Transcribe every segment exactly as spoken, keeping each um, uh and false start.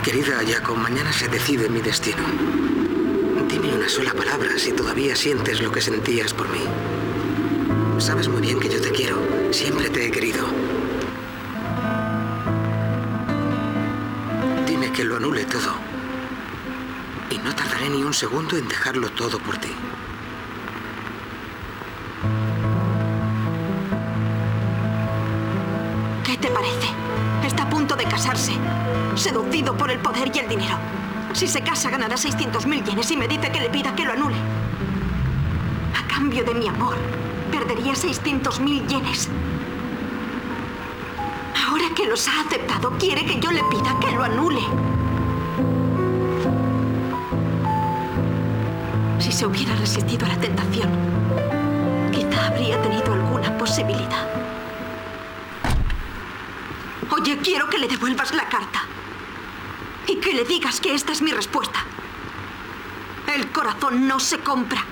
Querida Ayako, mañana se decide mi destino. Dime una sola palabra si todavía sientes lo que sentías por mí. Sabes muy bien que yo te quiero. Siempre te he querido. Dime que lo anule todo. Y no tardaré ni un segundo en dejarlo todo por ti. ¿Qué te parece? Está a punto de casarse. Seducido por el poder y el dinero. Si se casa, ganará seiscientos mil yenes y me dice que le pida que lo anule. A cambio de mi amor, perdería seiscientos mil yenes. Ahora que los ha aceptado, quiere que yo le pida que lo anule. Si se hubiera resistido a la tentación, quizá habría tenido alguna posibilidad. Oye, quiero que le devuelvas la carta. Y que le digas que esta es mi respuesta. El corazón no se compra.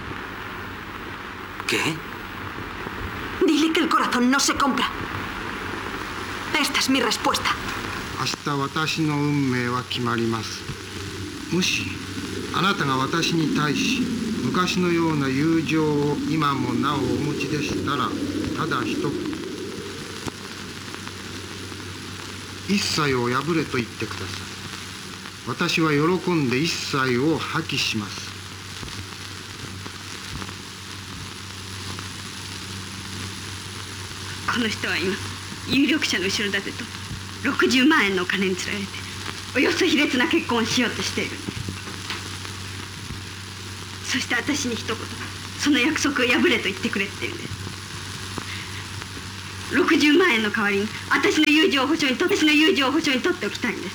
¿Qué? Dile que el corazón no se compra. Esta es mi respuesta. 明日私の運命は決まります。もしあなたが私に対し昔のような友情を今もなおお持ちでしたら、ただ一言、一切を破れと言ってください。私は喜んで一切を破棄します。 この人は今有力者の後ろ盾とろくじゅうまんえんのお金につられておよそ卑劣な結婚をしようとしている。そして私に一言、その約束を破れと言ってくれって言うんです。ろくじゅうまんえんの代わりに私の友情保証にと私の友情保証に取っておきたいんです。